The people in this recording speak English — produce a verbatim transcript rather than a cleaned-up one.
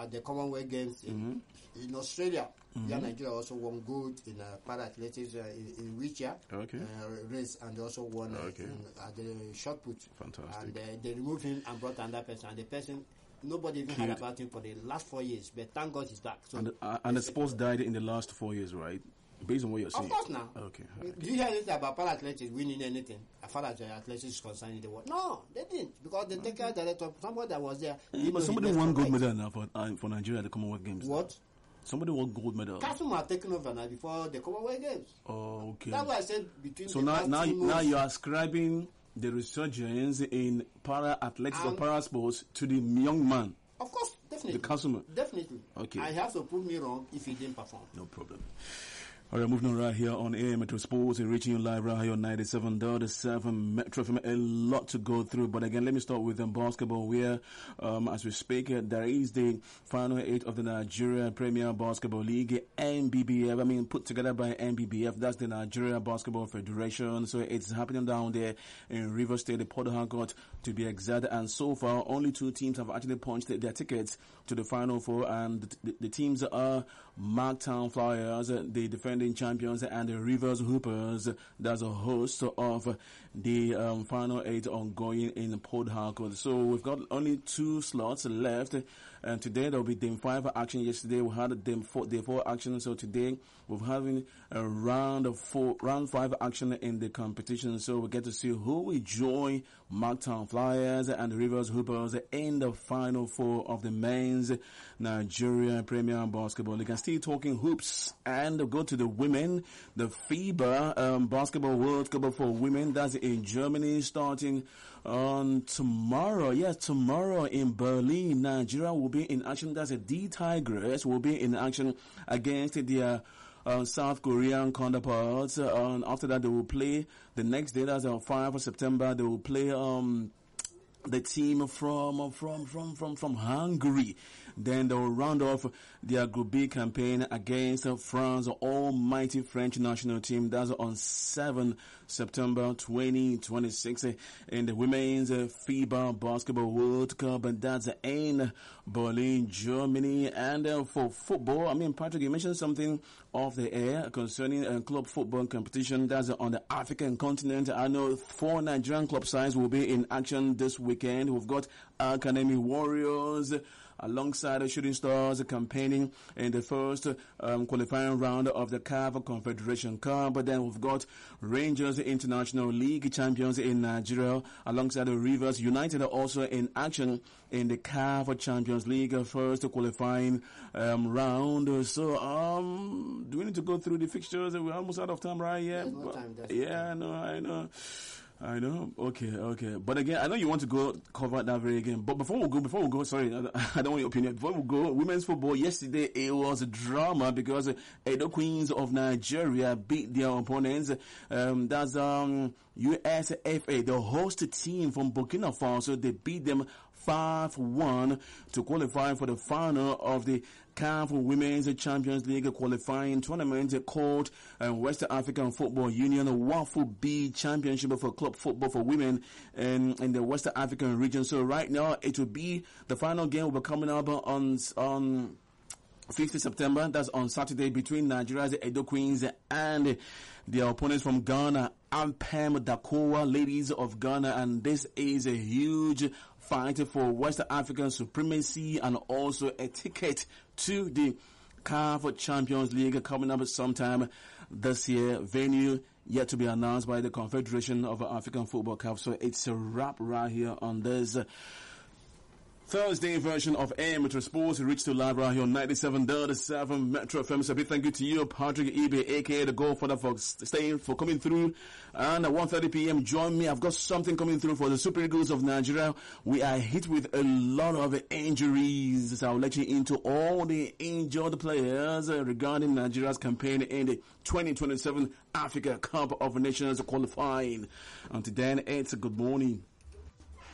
at the Commonwealth Games in, mm-hmm. in Australia. Mm-hmm. Yeah, Nigeria also won gold in uh, para-athletics uh, in, in wheelchair okay. uh, race, and they also won uh, okay. in, at the shot put. Fantastic. And uh, they removed him and brought another person, and the person, nobody even Killed. heard about him for the last four years, but thank God he's back. So and the, uh, and the sports died in the last four years, right? Based on what you're saying. Of course now. Okay. okay. Do you hear anything about para-athletics winning anything as far as athletics is concerned in the world? No, they didn't, because the okay. technical director, somebody that was there. Yeah, but somebody won gold medal now for, uh, for Nigeria at the Commonwealth Games. What? Somebody won gold medal. Kasuma have taken over now before the Commonwealth Games. Oh, okay. That's why I said between so the now, now, two now you are ascribing the resurgence in para-athletics or para-sports to the young man. Of course, definitely. The customer. Definitely. Okay. I have to prove me wrong if he didn't perform. No problem. All right, moving on right here on A M Metro Sports, reaching you live right here on ninety-seven point seven Metro F M. A lot to go through, but again, let me start with um, basketball, where, um, as we speak, uh, there is the final eight of the Nigeria Premier Basketball League, N B B F. I mean, put together by N B B F. That's the Nigeria Basketball Federation. So it's happening down there in Rivers State, the Port Harcourt, to be exact. And so far, only two teams have actually punched their tickets to the Final Four, and the, the, the teams are Marktown Flyers, the defending champions, and the Rivers Hoopers. That's a host of the um, final eight ongoing in Port Harcourt. So we've got only two slots left, and today there will be Dame five action. Yesterday we had Dame four, Day four action. So today we're having a round of four, round five action in the competition. So we get to see who will join Marktown Flyers and the Rivers Hoopers in the final four of the men's Nigeria Premier Basketball League. And still talking hoops, and go to the women, the FIBA um, Basketball World Cup for women. That's in Germany, starting on tomorrow. Yes, tomorrow in Berlin, Nigeria will be in action. That's a D Tigers will be in action against their uh, South Korean counterparts. Uh, and after that, they will play the next day. That's on five of September. They will play um. the team from from from from from Hungary. Then they will round off their Group B campaign against France, almighty French national team. That's on seventh of September twenty twenty-six in the women's FIBA Basketball World Cup, and that's in Berlin, Germany. And uh, for football, I mean, Patrick, you mentioned something off the air concerning a club football competition. That's on the African continent. I know four Nigerian club sides will be in action this week. Weekend. We've got Academy Warriors alongside the Shooting Stars campaigning in the first um, qualifying round of the C A F Confederation Cup. But then we've got Rangers International League champions in Nigeria alongside the Rivers United also in action in the C A F Champions League first qualifying um, round. So um, do we need to go through the fixtures? We're almost out of time, right? Yeah, no time, yeah, I know, I know. I know. Okay, okay. But again, I know you want to go cover that very again. But before we go, before we go, sorry, I don't want your opinion. Before we go, women's football, yesterday it was a drama because Edo Queens of Nigeria beat their opponents. Um, that's, um, U S F A, the host team from Burkina Faso. They beat them five one to qualify for the final of the C A F Women's Champions League qualifying tournament called uh, West African Football Union WAFU B Championship for club football for women in, in the West African region. So right now it will be the final game will be coming up on on fifth of September. That's on Saturday between Nigeria's Edo Queens and their opponents from Ghana, Ampem Dakowa Ladies of Ghana. And this is a huge fight for West African supremacy and also a ticket to the C A F Champions League coming up sometime this year. Venue yet to be announced by the Confederation of African Football C A F. So it's a wrap right here on this Thursday version of A M Metro Sports. Reached to live right here on ninety-seven point seven Metro F M. So a big thank you to you, Patrick Ibe, aka the Godfather, for staying, for coming through. And at one thirty p.m., join me. I've got something coming through for the Super Eagles of Nigeria. We are hit with a lot of injuries. So I'll let you into all the injured players regarding Nigeria's campaign in the twenty twenty-seven Africa Cup of Nations qualifying. Until then, it's a good morning.